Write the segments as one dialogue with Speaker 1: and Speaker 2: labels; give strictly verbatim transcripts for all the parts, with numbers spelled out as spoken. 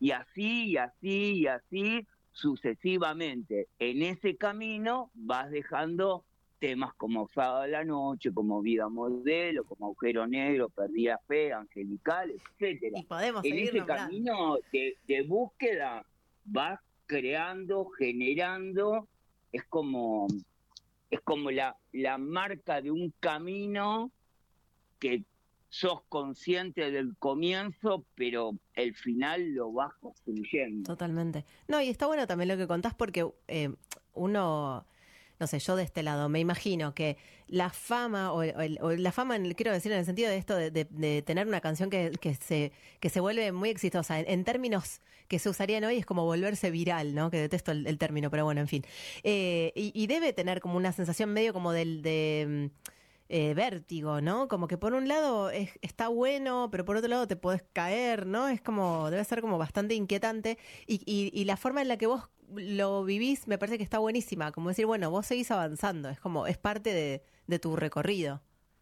Speaker 1: Y así, y así, y así, sucesivamente. En ese camino vas dejando temas como Sábado a la Noche, como Vida Modelo, como Agujero Negro, Perdida Fe, Angelical, etcétera.
Speaker 2: Y podemos
Speaker 1: En
Speaker 2: seguir
Speaker 1: ese
Speaker 2: nombrando.
Speaker 1: camino de, de búsqueda vas creando, generando, es como, es como la, la marca de un camino que sos consciente del comienzo, pero el final lo vas construyendo.
Speaker 2: Totalmente. No, y está bueno también lo que contás porque eh, uno, no sé, yo de este lado me imagino que la fama, o, o el- o la fama, en el- quiero decir, en el sentido de esto de, de- de tener una canción que, que se, que se vuelve muy exitosa, en, en términos que se usarían hoy es como volverse viral, ¿no? Que detesto el, el término, pero bueno, en fin. Eh, y, y debe tener como una sensación medio como del de mm, eh, vértigo, ¿no? Como que por un lado es, está bueno, pero por otro lado te podés caer, ¿no? Es como, debe ser como bastante inquietante. Y, y, y la forma en la que vos lo vivís me parece que está buenísima. Como decir, bueno, vos seguís avanzando, es como, es parte de, de tu recorrido.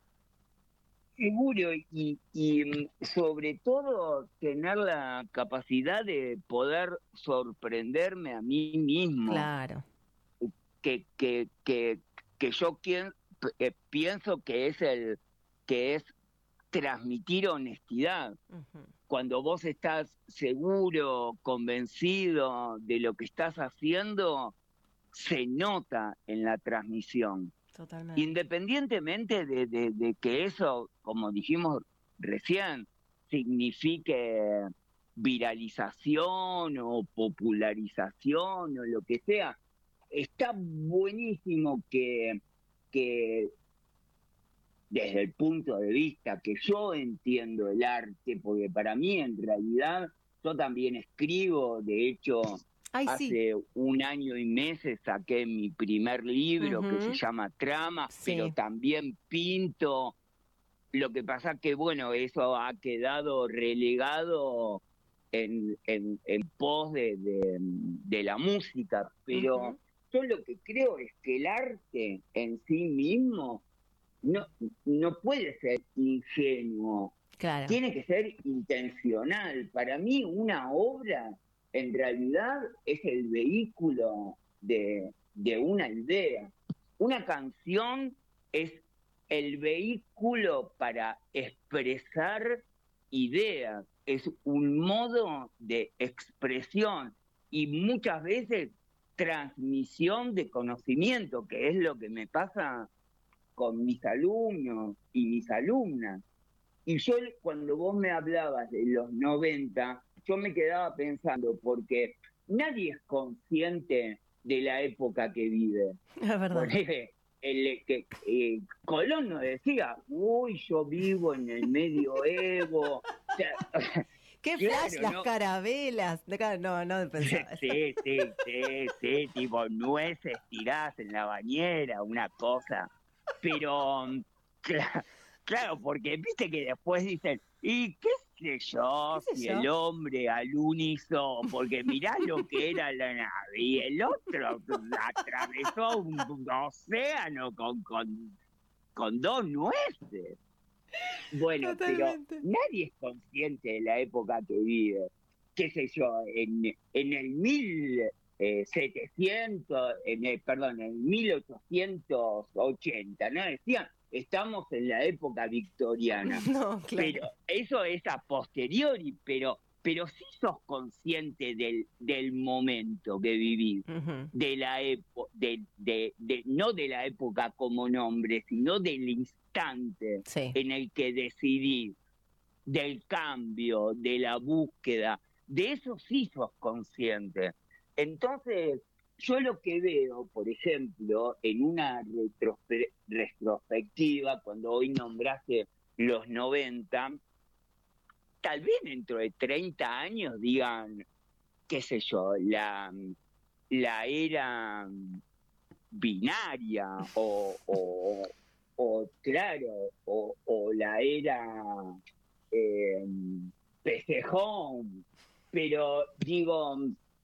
Speaker 1: Seguro, y, y mm, sobre todo tener la capacidad de poder sorprenderme a mí mismo,
Speaker 2: Claro.
Speaker 1: que, que, que, que yo quien, eh, pienso que es el que es transmitir honestidad.
Speaker 2: Ujú.
Speaker 1: Cuando vos estás seguro, convencido de lo que estás haciendo, se nota en la transmisión.
Speaker 2: Totalmente.
Speaker 1: Independientemente de, de, de que eso, como dijimos recién, signifique viralización o popularización o lo que sea, está buenísimo que, que desde el punto de vista que yo entiendo el arte, porque para mí en realidad yo también escribo, de hecho
Speaker 2: Ay, sí.
Speaker 1: hace un año y meses saqué mi primer libro que se
Speaker 2: Ujú.
Speaker 1: llama Tramas, pero
Speaker 2: Sí.
Speaker 1: también pinto. Lo que pasa que, bueno, eso ha quedado relegado en, en, en pos de, de, de la música, pero
Speaker 2: Ujú.
Speaker 1: yo lo que creo es que el arte en sí mismo no, no puede ser ingenuo,
Speaker 2: Claro.
Speaker 1: tiene que ser intencional. Para mí una obra en realidad es el vehículo de, de una idea. Una canción es el vehículo para expresar ideas, es un modo de expresión y muchas veces transmisión de conocimiento, que es lo que me pasa con mis alumnos y mis alumnas. Y yo cuando vos me hablabas de los noventa, yo me quedaba pensando, porque nadie es consciente de la época que vive.
Speaker 2: Es
Speaker 1: Por
Speaker 2: verdad.
Speaker 1: el, que, eh, Colón nos decía, uy, yo vivo en el medioevo. O sea,
Speaker 2: ¿Qué flash
Speaker 1: claro,
Speaker 2: las
Speaker 1: no.
Speaker 2: carabelas? De cara- No, no pensaba eso.
Speaker 1: Sí, sí, sí, sí, tipo nueces tiradas en la bañera, una cosa. Pero, mm, cla- claro, porque viste que después dicen, ¿y qué sé
Speaker 2: ¿Qué
Speaker 1: yo
Speaker 2: sé
Speaker 1: si
Speaker 2: yo?
Speaker 1: el hombre al unísono? Porque mirá lo que era la nave y el otro atravesó un, un océano con, con, con dos nueces. Bueno, pero
Speaker 2: Totalmente.
Speaker 1: nadie es consciente de la época que vive. Qué sé yo, en, en el mil setecientos, en el, perdón, en mil ochocientos ochenta, ¿no? Decían, estamos en la época victoriana.
Speaker 2: No, claro.
Speaker 1: Pero eso es a posteriori, pero, pero sí sos consciente del, del momento que vivís,
Speaker 2: Ujú.
Speaker 1: de la época, de, de, de, no de la época como nombre, sino del instante
Speaker 2: Sí.
Speaker 1: en el que decidís, del cambio, de la búsqueda, de eso sí sos consciente. Entonces, yo lo que veo, por ejemplo, en una retrospe- retrospectiva, cuando hoy nombraste los noventa, tal vez dentro de treinta años digan, qué sé yo, la, la era binaria o, o, o claro, o, o la era eh, Pesejón, pero digo,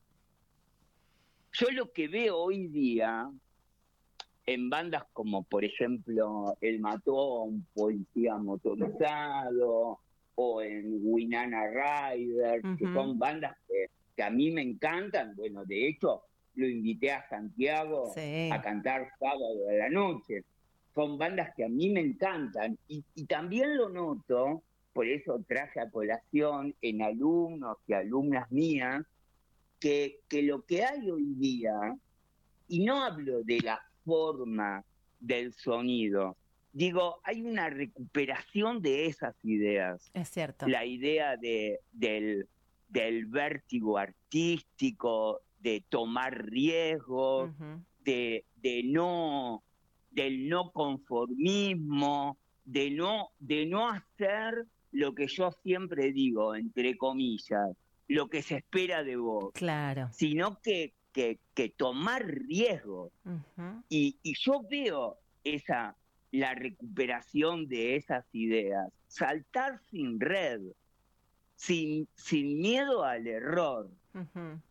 Speaker 1: yo lo que veo hoy día en bandas como por ejemplo El Mató a un policía motorizado o en Winona Ryder, que
Speaker 2: Ujú.
Speaker 1: son bandas que, que a mí me encantan. Bueno, de hecho, lo invité a Santiago a
Speaker 2: Sí,
Speaker 1: cantar sábado de la noche. Son bandas que a mí me encantan. Y, y también lo noto, por eso traje a colación en alumnos y alumnas mías, que, que lo que hay hoy día, y no hablo de la forma del sonido, digo, hay una recuperación de esas ideas.
Speaker 2: es cierto.
Speaker 1: La idea de, del, del vértigo artístico, de tomar riesgos,
Speaker 2: Ujú.
Speaker 1: de, de no, del no conformismo, de no, de no hacer lo que yo siempre digo, entre comillas, lo que se espera de vos,
Speaker 2: Claro.
Speaker 1: sino que, que, que tomar riesgos.
Speaker 2: Ujú.
Speaker 1: Y, y yo veo esa, la recuperación de esas ideas, saltar sin red, sin, sin miedo al error.
Speaker 2: Ujú.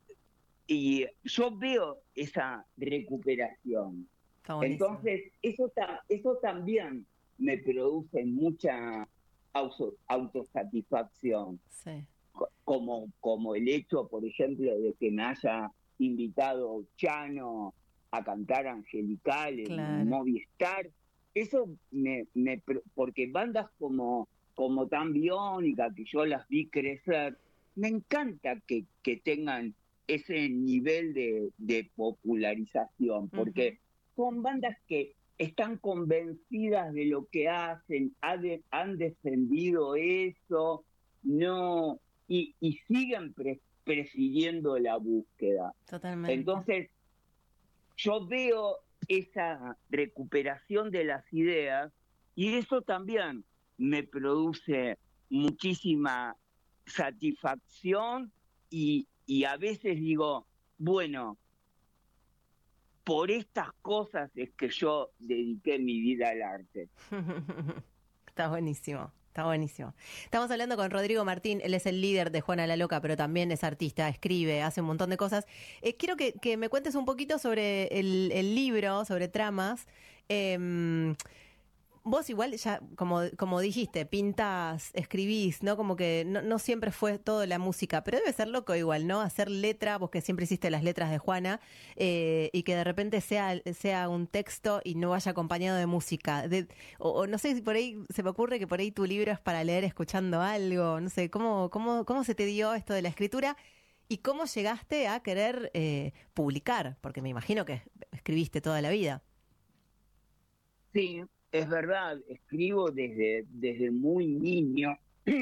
Speaker 1: Y yo veo esa recuperación.
Speaker 2: Está buenísimo.
Speaker 1: Entonces, eso, ta, eso también me produce mucha auto, autosatisfacción,
Speaker 2: Sí,
Speaker 1: como, como el hecho, por ejemplo, de que me haya invitado Chano a cantar Angelical en
Speaker 2: claro.
Speaker 1: Movistar. Eso me, me porque bandas como, como Tan Biónica, que yo las vi crecer, me encanta que, que tengan ese nivel de, de popularización,
Speaker 2: Ujú.
Speaker 1: porque son bandas que están convencidas de lo que hacen, ha de, han defendido eso, no, y, y siguen pre prefiriendo la búsqueda.
Speaker 2: Totalmente.
Speaker 1: Entonces, yo veo esa recuperación de las ideas y eso también me produce muchísima satisfacción y, y a veces digo, bueno, por estas cosas es que yo dediqué mi vida al arte.
Speaker 2: Está buenísimo, está buenísimo. Estamos hablando con Rodrigo Martín, él es el líder de Juana la Loca, pero también es artista, escribe, hace un montón de cosas. Eh, quiero que, que me cuentes un poquito sobre el, el libro, sobre tramas. Em, Vos igual ya, como, como dijiste, pintas, escribís, ¿no? Como que no, no siempre fue todo la música, pero debe ser loco igual, ¿no? Hacer letra, vos que siempre hiciste las letras de Juana, eh, y que de repente sea, sea un texto y no vaya acompañado de música. De, o, o no sé si por ahí se me ocurre que por ahí tu libro es para leer escuchando algo, no sé, ¿cómo, cómo, cómo se te dio esto de la escritura? ¿Y cómo llegaste a querer eh, publicar? Porque me imagino que escribiste toda la vida.
Speaker 1: Sí, es verdad, escribo desde, desde muy niño.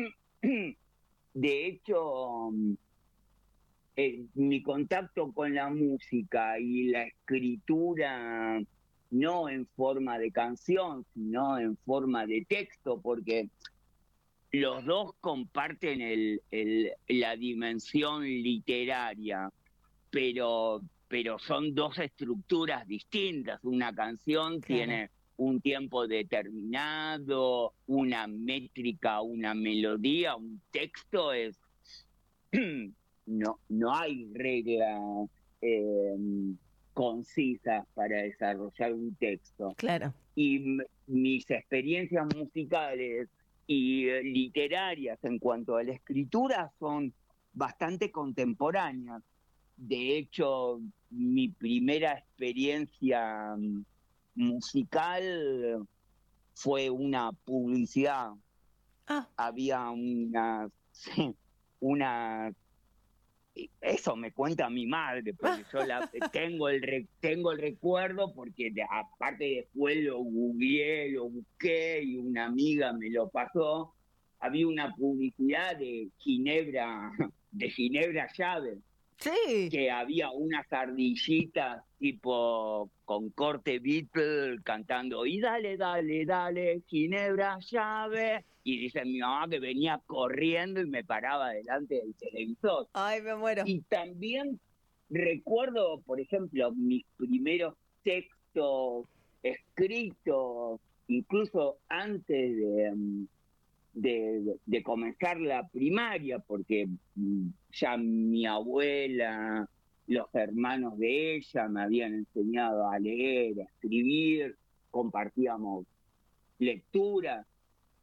Speaker 1: De hecho, eh, mi contacto con la música y la escritura, no en forma de canción, sino en forma de texto, porque los dos comparten el, el, la dimensión literaria, pero, pero son dos estructuras distintas. Una canción
Speaker 2: Claro.
Speaker 1: tiene un tiempo determinado, una métrica, una melodía, un texto es no, no hay reglas eh, concisas para desarrollar un texto.
Speaker 2: Claro.
Speaker 1: Y m- mis experiencias musicales y eh, literarias en cuanto a la escritura son bastante contemporáneas. De hecho, mi primera experiencia mm, musical fue una publicidad.
Speaker 2: Ah,
Speaker 1: Había una, una eso me cuenta mi madre, porque yo la tengo el re, tengo el recuerdo porque de, aparte después lo googleé, lo busqué y una amiga me lo pasó. Había una publicidad de Ginebra, de Ginebra Llave,
Speaker 2: sí.
Speaker 1: que había unas ardillitas tipo con corte Beatle cantando y dale, dale, dale, Ginebra llave. Y dice mi mamá que venía corriendo y me paraba delante del televisor.
Speaker 2: Ay, me muero.
Speaker 1: Y también recuerdo, por ejemplo, mis primeros textos escritos, incluso antes de, mm, de, de comenzar la primaria, porque mm, ya mi abuela, los hermanos de ella me habían enseñado a leer, a escribir, compartíamos lecturas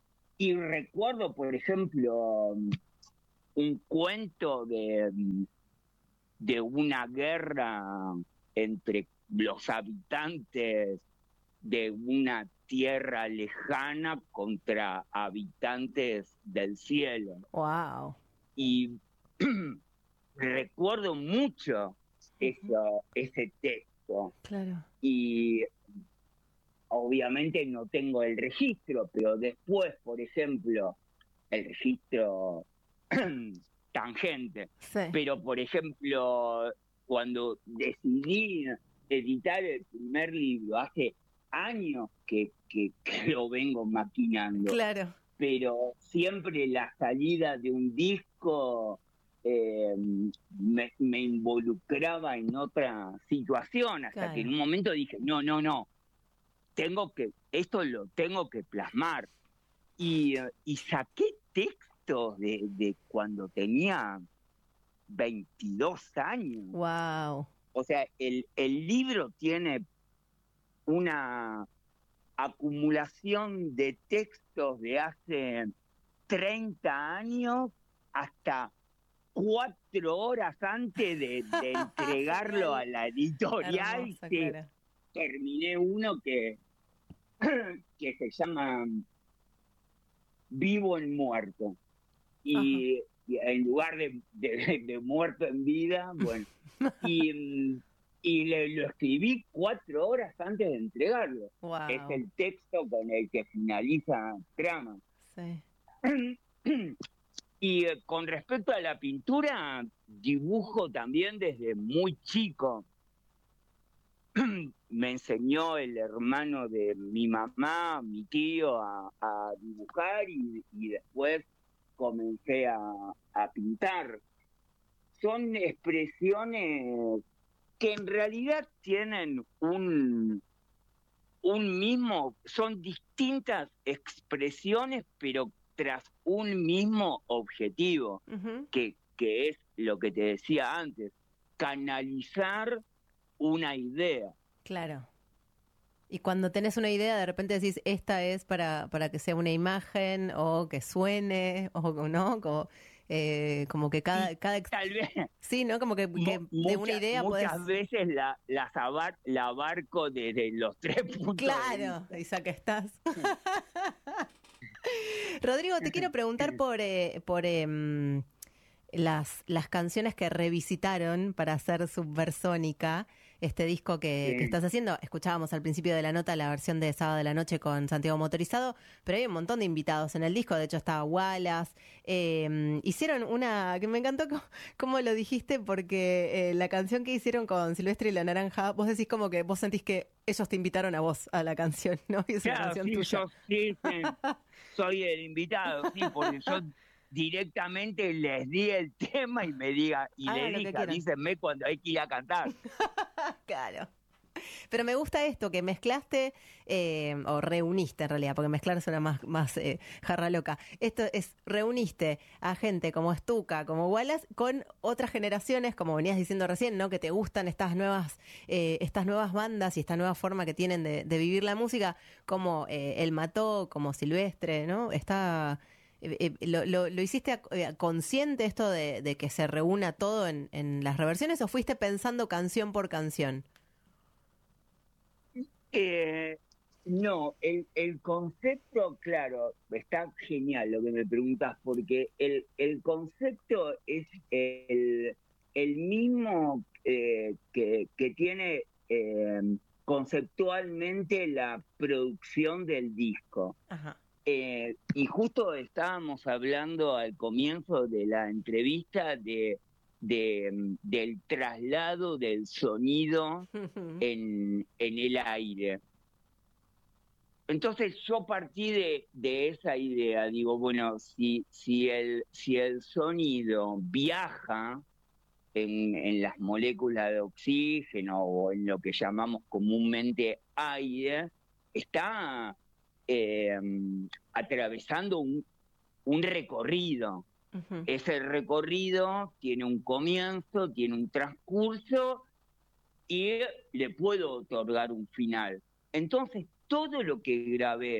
Speaker 1: y recuerdo, por ejemplo, un cuento de, de una guerra entre los habitantes de una tierra lejana contra habitantes del cielo.
Speaker 2: Wow.
Speaker 1: Y recuerdo mucho eso, ese texto.
Speaker 2: Claro.
Speaker 1: Y obviamente no tengo el registro, pero después, por ejemplo, el registro tangente.
Speaker 2: Sí.
Speaker 1: Pero, por ejemplo, cuando decidí editar el primer libro, hace años que, que, que lo vengo maquinando.
Speaker 2: Claro.
Speaker 1: Pero siempre la salida de un disco eh, me, me involucraba en otra situación, hasta
Speaker 2: Claro.
Speaker 1: que en un momento dije, no, no, no, tengo que, esto lo tengo que plasmar. Y, y saqué textos de, de cuando tenía veintidós años.
Speaker 2: Wow.
Speaker 1: O sea, el, el libro tiene una acumulación de textos de hace treinta años hasta cuatro horas antes de, de entregarlo a la editorial.
Speaker 2: Hermosa,
Speaker 1: que
Speaker 2: claro.
Speaker 1: terminé uno que, que se llama Vivo en Muerto. Y, y en lugar de, de, de muerto en vida, bueno, y, y le, lo escribí cuatro horas antes de entregarlo.
Speaker 2: Wow.
Speaker 1: Es el texto con el que finaliza Trama.
Speaker 2: Sí.
Speaker 1: Y eh, con respecto a la pintura, dibujo también desde muy chico. Me enseñó el hermano de mi mamá, mi tío, a, a dibujar y, y después comencé a, a pintar. Son expresiones que en realidad tienen un, un mismo, son distintas expresiones, pero tras un mismo objetivo,
Speaker 2: Uh-huh.
Speaker 1: que, que es lo que te decía antes, canalizar una idea.
Speaker 2: Claro. Y cuando tenés una idea, de repente decís, esta es para, para que sea una imagen, o que suene, o no, como, eh, como que cada... cada ex...
Speaker 1: Tal vez.
Speaker 2: Sí, ¿no? Como que, que
Speaker 1: Mu-
Speaker 2: de una
Speaker 1: muchas,
Speaker 2: idea
Speaker 1: muchas
Speaker 2: podés...
Speaker 1: veces la, las abar, la abarco desde los tres puntos de
Speaker 2: Claro,
Speaker 1: vista.
Speaker 2: Isa, que estás. Rodrigo, te quiero preguntar por, eh, por em, las, las canciones que revisitaron para hacer Subversónica, este disco que, que
Speaker 1: Sí.
Speaker 2: estás haciendo. Escuchábamos al principio de la nota la versión de Sábado de la Noche con Santiago Motorizado, pero hay un montón de invitados en el disco. De hecho, estaba Wallace. Eh, hicieron una que me encantó cómo, cómo lo dijiste, porque eh, la canción que hicieron con Silvestre y la Naranja, vos decís como que vos sentís que ellos te invitaron a vos a la canción, ¿no? Y es una
Speaker 1: Claro,
Speaker 2: canción
Speaker 1: sí,
Speaker 2: tuya.
Speaker 1: yo sí, sí, soy el invitado, sí, porque yo directamente les di el tema y me diga, y le
Speaker 2: Hagan lo que
Speaker 1: dije,
Speaker 2: quieran.
Speaker 1: avísenme cuando hay que ir a cantar.
Speaker 2: Claro. Pero me gusta esto, que mezclaste, eh, o reuniste en realidad, porque mezclar suena más, más eh, jarra loca. Esto es, reuniste a gente como Stuka, como Wallace, con otras generaciones, como venías diciendo recién, ¿no? Que te gustan estas nuevas, eh, estas nuevas bandas y esta nueva forma que tienen de, de vivir la música, como eh, El Mató, como Silvestre, ¿no? Está... eh, eh, lo, lo, ¿Lo hiciste a- eh, consciente esto de, de que se reúna todo en, en las reversiones, o fuiste pensando canción por canción?
Speaker 1: Eh, no, el, el concepto, claro, está genial lo que me preguntas, porque el, el concepto es el, el mismo eh, que, que tiene eh, conceptualmente la producción del disco.
Speaker 2: Ajá.
Speaker 1: Eh, y justo estábamos hablando al comienzo de la entrevista de, de, del traslado del sonido en, en el aire. Entonces yo partí de, de esa idea, digo, bueno, si, si, el, si el sonido viaja en, en las moléculas de oxígeno o en lo que llamamos comúnmente aire, está eh, atravesando un, un recorrido.
Speaker 2: Ujú.
Speaker 1: Ese recorrido tiene un comienzo, tiene un transcurso y le puedo otorgar un final. Entonces, todo lo que grabé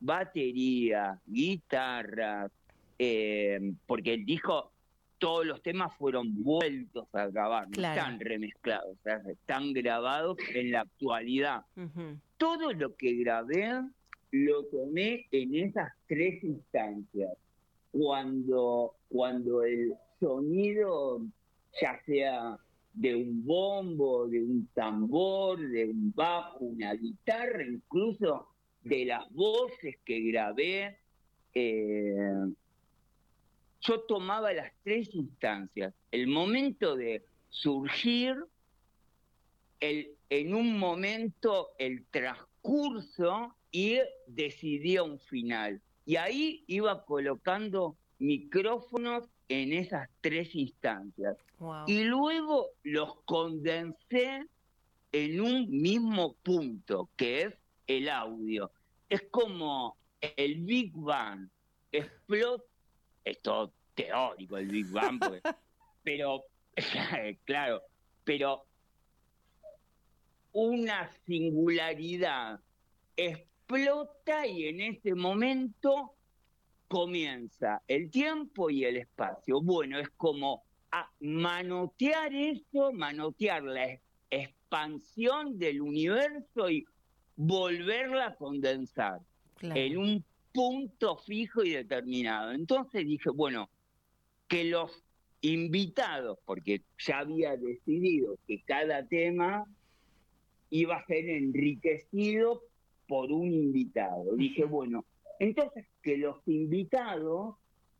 Speaker 1: batería, guitarra, eh, porque el disco, todos los temas fueron vueltos a grabar, no
Speaker 2: Claro.
Speaker 1: están remezclados, o sea, están grabados en la actualidad.
Speaker 2: Ujú.
Speaker 1: Todo lo que grabé lo tomé en esas tres instancias. Cuando, cuando el sonido, ya sea de un bombo, de un tambor, de un bajo, una guitarra, incluso de las voces que grabé, eh, yo tomaba las tres instancias. El momento de surgir, el, en un momento el transcurso y decidía un final. Y ahí iba colocando micrófonos en esas tres instancias.
Speaker 2: Wow.
Speaker 1: Y luego los condensé en un mismo punto, que es el audio. Es como el Big Bang explota, es todo teórico el Big Bang, porque, pero, claro, pero una singularidad explota y en ese momento comienza el tiempo y el espacio. Bueno, es como a manotear eso, manotear la expansión del universo y volverla a condensar
Speaker 2: Claro.
Speaker 1: en un punto fijo y determinado. Entonces dije, bueno, que los invitados, porque ya había decidido que cada tema iba a ser enriquecido por un invitado. Dije, bueno, entonces que los invitados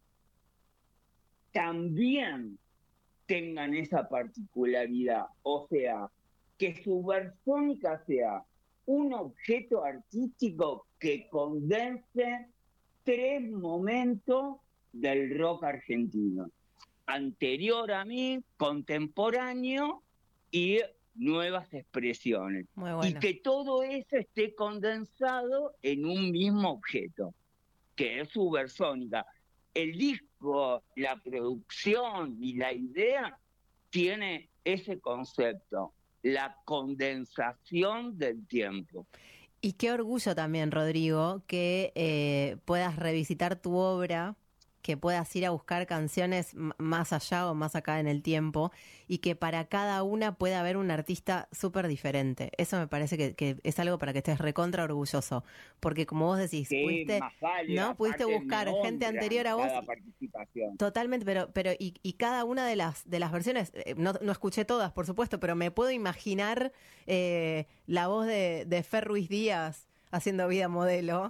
Speaker 1: también tengan esa particularidad, o sea, que su Versónica sea un objeto artístico que condense tres momentos del rock argentino: anterior a mí, contemporáneo y nuevas expresiones.
Speaker 2: Muy bueno.
Speaker 1: Y que todo eso esté condensado en un mismo objeto, que es su Versónica. El disco, la producción y la idea tiene ese concepto, la condensación del tiempo.
Speaker 2: Y qué orgullo también, Rodrigo, que eh, puedas revisitar tu obra, que puedas ir a buscar canciones m- más allá o más acá en el tiempo, y que para cada una pueda haber un artista súper diferente. Eso me parece que, que es algo para que estés recontra orgulloso, porque como vos decís,
Speaker 1: Que
Speaker 2: pudiste,
Speaker 1: más vale,
Speaker 2: ¿no? Pudiste
Speaker 1: aparte me
Speaker 2: buscar gente anterior
Speaker 1: honran
Speaker 2: a vos.
Speaker 1: cada participación.
Speaker 2: Totalmente, pero, pero y, y cada una de las de las versiones, eh, no, no escuché todas, por supuesto, pero me puedo imaginar eh, la voz de, de Fer Ruiz Díaz haciendo Vida Modelo.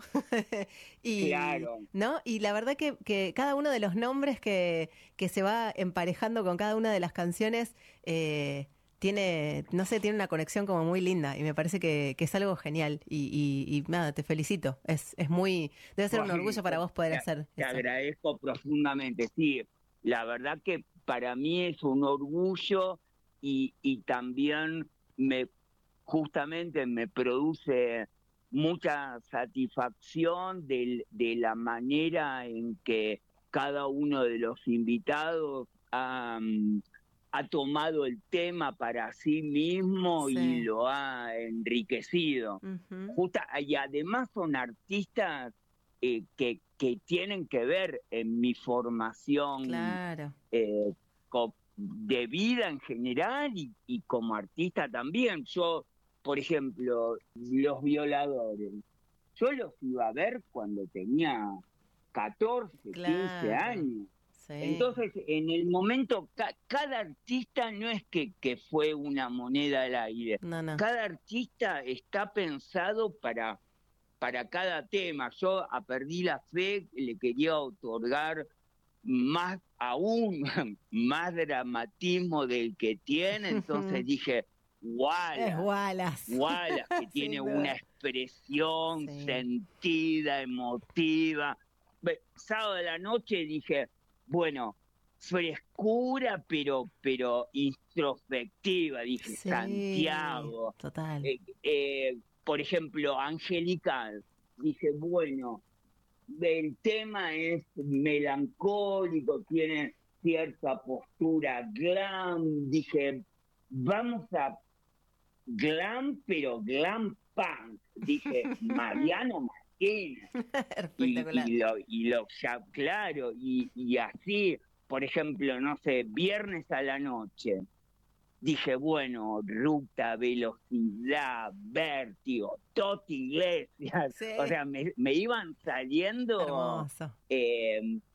Speaker 2: y,
Speaker 1: Claro.
Speaker 2: ¿no? Y la verdad que, que cada uno de los nombres que, que se va emparejando con cada una de las canciones eh, tiene, no sé, tiene una conexión como muy linda y me parece que, que es algo genial. Y, y, y nada, te felicito. Es, es muy, debe ser un orgullo para vos poder
Speaker 1: Te,
Speaker 2: hacer
Speaker 1: te
Speaker 2: eso.
Speaker 1: agradezco profundamente. Sí, la verdad que para mí es un orgullo y, y también me justamente me produce mucha satisfacción de, de la manera en que cada uno de los invitados ha, mm, ha tomado el tema para sí mismo y
Speaker 2: Sí.
Speaker 1: lo ha enriquecido.
Speaker 2: Ujú.
Speaker 1: Justa, y además son artistas eh, que, que tienen que ver en mi formación
Speaker 2: Claro.
Speaker 1: eh, co- de vida en general y, y como artista también. Yo, por ejemplo, Los Violadores, yo los iba a ver cuando tenía catorce, quince
Speaker 2: Claro.
Speaker 1: años.
Speaker 2: Sí.
Speaker 1: Entonces, en el momento, ca- cada artista no es que, que fue una moneda al aire,
Speaker 2: No, no.
Speaker 1: cada artista está pensado para, para cada tema. Yo a Perdí la Fe le quería otorgar más aún, más dramatismo del que tiene, entonces dije,
Speaker 2: Es
Speaker 1: Wallace,
Speaker 2: Wallace.
Speaker 1: Wallace, que tiene
Speaker 2: Sin
Speaker 1: una
Speaker 2: duda.
Speaker 1: expresión
Speaker 2: Sí.
Speaker 1: sentida, emotiva. Ve, sábado de la noche dije, bueno, frescura, pero, pero introspectiva, dije,
Speaker 2: Sí.
Speaker 1: Santiago.
Speaker 2: Total.
Speaker 1: Eh, eh, por ejemplo, Angelical, dije, bueno, el tema es melancólico, tiene cierta postura glam. Dije, vamos a glam, pero glam punk. Dije, Mariano Argentina. Y,
Speaker 2: Espectacular.
Speaker 1: y lo, y lo ya, claro, y, y así, por ejemplo, no sé, viernes a la noche, dije, bueno, ruta, velocidad, vértigo, Toti Iglesias, o
Speaker 2: Sí,
Speaker 1: sea, me, me iban saliendo
Speaker 2: hermoso.
Speaker 1: eh,